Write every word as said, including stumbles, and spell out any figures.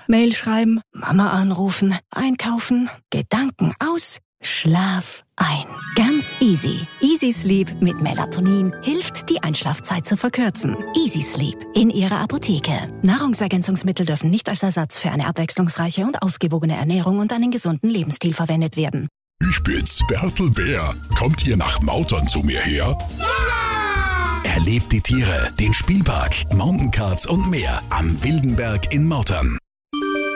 Mail schreiben, Mama anrufen, einkaufen, Gedanken aus, Schlaf ein. Ganz easy. Easy Sleep mit Melatonin hilft, die Einschlafzeit zu verkürzen. Easy Sleep in Ihrer Apotheke. Nahrungsergänzungsmittel dürfen nicht als Ersatz für eine abwechslungsreiche und ausgewogene Ernährung und einen gesunden Lebensstil verwendet werden. Ich bin's, Bertel Bär. Kommt ihr nach Mautern zu mir her? Ja! Erlebt die Tiere, den Spielpark, Mountaincards und mehr am Wildenberg in Mautern.